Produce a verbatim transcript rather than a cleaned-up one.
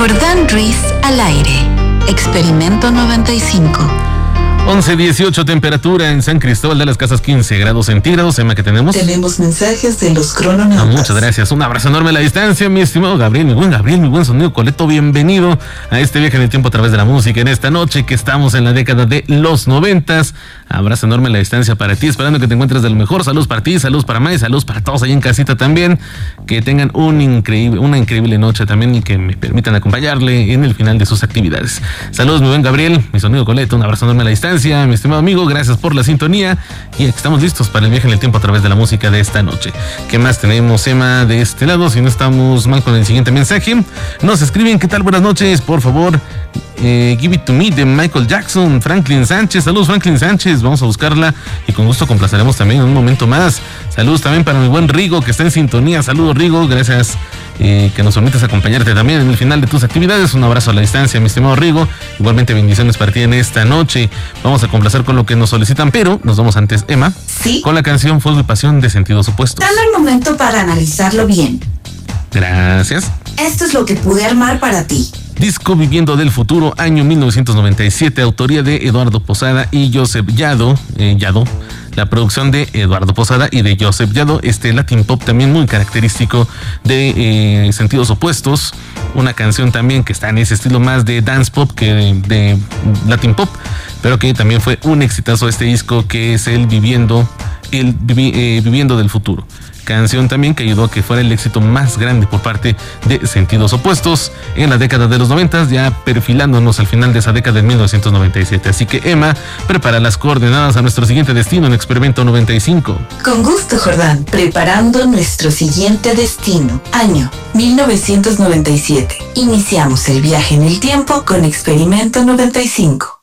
Jordán Ruiz al aire. Experimento noventa y cinco. once dieciocho temperatura en San Cristóbal de las Casas, quince grados centígrados. Emma, ¿qué tenemos? Tenemos mensajes de los crononautas. Ah, muchas gracias. Un abrazo enorme a la distancia, mi estimado Gabriel, mi buen Gabriel, mi buen sonido Coleto. Bienvenido a este viaje en el tiempo a través de la música en esta noche que estamos en la década de los noventas. Abrazo enorme a la distancia para ti, esperando que te encuentres de lo mejor. Saludos para ti, saludos para May, saludos para todos ahí en casita también. Que tengan un increíble, una increíble noche también y que me permitan acompañarle en el final de sus actividades. Saludos, mi buen Gabriel, mi sonido Coleto. Un abrazo enorme a la distancia, mi estimado amigo. Gracias por la sintonía y estamos listos para el viaje en el tiempo a través de la música de esta noche. ¿Qué más tenemos, Emma, de este lado? Si no estamos mal con el siguiente mensaje, nos escriben: ¿qué tal? Buenas noches, por favor. Eh, Give It To Me de Michael Jackson. Franklin Sánchez, saludos Franklin Sánchez, vamos a buscarla y con gusto complaceremos también en un momento más. Saludos también para mi buen Rigo que está en sintonía. Saludos Rigo, gracias eh, que nos permitas acompañarte también en el final de tus actividades. Un abrazo a la distancia, mi estimado Rigo. Igualmente bendiciones para ti en esta noche. Vamos a complacer con lo que nos solicitan, pero nos vamos antes, Emma, ¿sí?, con la canción Fuego y Pasión de Sentidos Opuestos. Dame el momento para analizarlo bien. Gracias. Esto es lo que pude armar para ti. Disco Viviendo del Futuro, año mil novecientos noventa y siete, autoría de Eduardo Posada y Joseph Yado, eh, Yado, la producción de Eduardo Posada y de Joseph Yado, este Latin Pop también muy característico de eh, Sentidos Opuestos, una canción también que está en ese estilo más de dance pop que de, de Latin Pop, pero que también fue un exitazo este disco que es el Viviendo, el vivi, eh, Viviendo del Futuro. Canción también que ayudó a que fuera el éxito más grande por parte de Sentidos Opuestos en la década de los noventas, ya perfilándonos al final de esa década de mil novecientos noventa y siete. Así que Emma, prepara las coordenadas a nuestro siguiente destino en Experimento noventa y cinco. Con gusto, Jordán, preparando nuestro siguiente destino, año mil novecientos noventa y siete. Iniciamos el viaje en el tiempo con Experimento noventa y cinco.